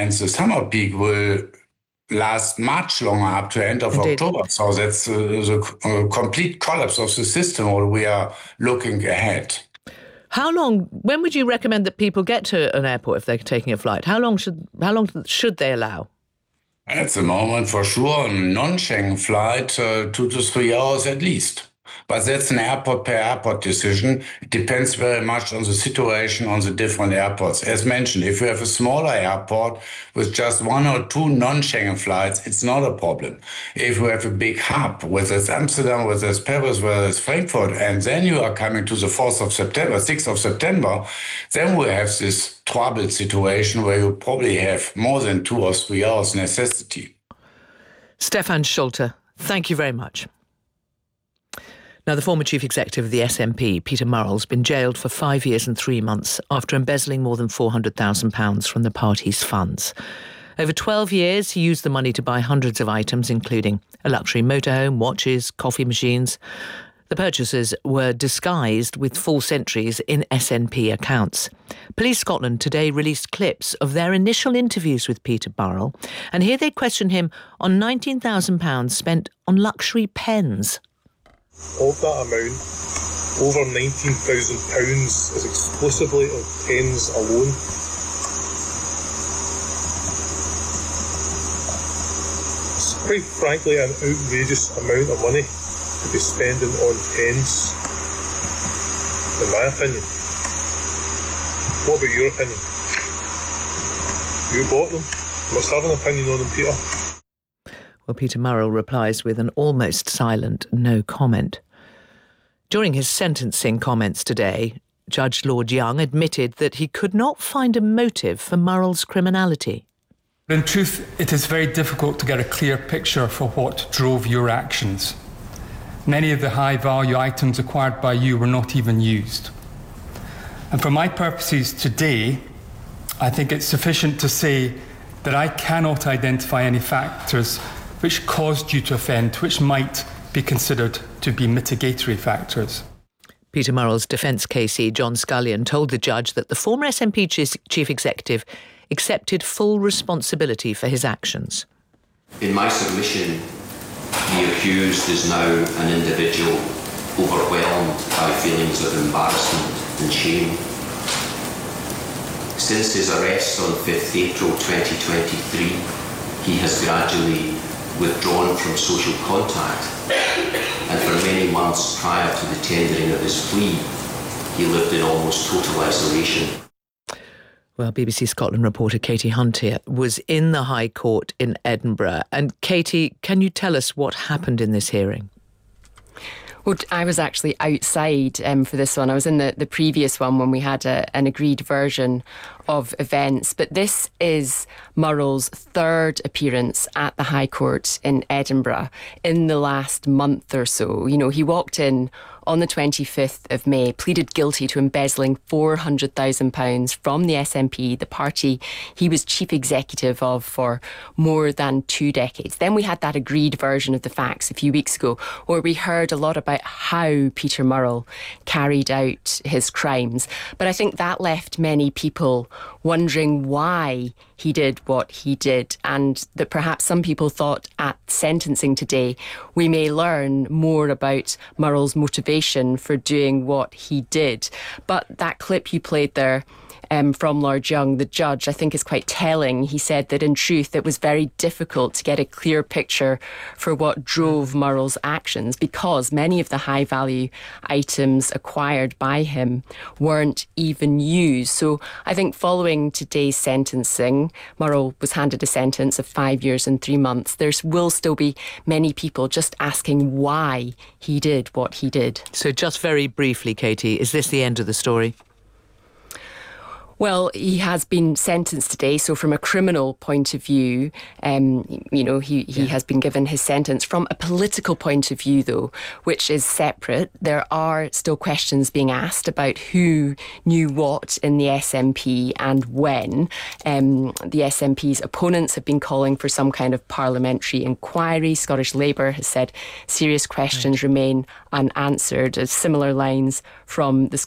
and the summer peak will last much longer, up to end of Indeed. October. So that's the complete collapse of the system, or we are looking ahead. When would you recommend that people get to an airport if they're taking a flight? How long should they allow? At the moment, for sure, a non-Schengen flight, 2 to 3 hours at least. But that's an airport-per-airport decision. It depends very much on the situation on the different airports. As mentioned, if you have a smaller airport with just 1 or 2 non-Schengen flights, it's not a problem. If you have a big hub, whether it's Amsterdam, whether it's Paris, whether it's Frankfurt, and then you are coming to the 4th of September, 6th of September, then we have this troubled situation where you probably have more than 2 or 3 hours necessity. Stefan Schulte, thank you very much. Now, the former chief executive of the SNP, Peter Murrell, has been jailed for 5 years and 3 months after embezzling more than £400,000 from the party's funds. Over 12 years, he used the money to buy hundreds of items, including a luxury motorhome, watches, coffee machines. The purchases were disguised with false entries in SNP accounts. Police Scotland today released clips of their initial interviews with Peter Murrell, and here they question him on £19,000 spent on luxury pens. Of that amount, over £19,000 is exclusively of pens alone. It's quite frankly an outrageous amount of money to be spending on pens, in my opinion. What about your opinion? You bought them. You must have an opinion on them, Peter. Well, Peter Murrell replies with an almost silent no comment. During his sentencing comments today, Judge Lord Young admitted that he could not find a motive for Murrell's criminality. In truth, it is very difficult to get a clear picture for what drove your actions. Many of the high-value items acquired by you were not even used. And for my purposes today, I think it's sufficient to say that I cannot identify any factors which caused you to offend, which might be considered to be mitigatory factors. Peter Murrell's defence KC, John Scullion, told the judge that the former SNP chief executive accepted full responsibility for his actions. In my submission, the accused is now an individual overwhelmed by feelings of embarrassment and shame. Since his arrest on 5th April 2023, he has gradually withdrawn from social contact, and for many months prior to the tendering of his plea, he lived in almost total isolation. Well, BBC Scotland reporter Katie Hunter was in the High Court in Edinburgh. And Katie, can you tell us what happened in this hearing? Well, I was actually outside for this one. I was in the previous one when we had an agreed version of events. But this is Murrell's third appearance at the High Court in Edinburgh in the last month or so. You know, he walked in on the 25th of May, pleaded guilty to embezzling £400,000 from the SNP, the party he was chief executive of for more than 2 decades. Then we had that agreed version of the facts a few weeks ago, where we heard a lot about how Peter Murrell carried out his crimes. But I think that left many people wondering why he did what he did, and that perhaps some people thought at sentencing today we may learn more about Murrell's motivation for doing what he did. But that clip you played there from Lord Young, the judge, I think is quite telling. He said that in truth it was very difficult to get a clear picture for what drove Murrell's actions, because many of the high value items acquired by him weren't even used. So I think following today's sentencing, Murrell was handed a sentence of 5 years and 3 months. There will still be many people just asking why he did what he did. So just very briefly, Katie, is this the end of the story? Well, he has been sentenced today, so from a criminal point of view, he has been given his sentence. From a political point of view, though, which is separate, there are still questions being asked about who knew what in the SNP and when. The SNP's opponents have been calling for some kind of parliamentary inquiry. Scottish Labour has said serious questions remain unanswered, as similar lines from the